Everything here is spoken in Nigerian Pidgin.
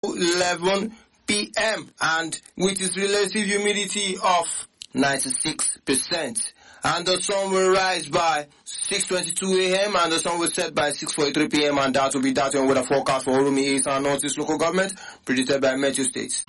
11 p.m. and with its relative humidity of 96%. And the sun will rise by 6:22 a.m. and the sun will set by 6:43 p.m. and that will be that on weather forecast for Orumi East and Northeast local government predicted by Metro States.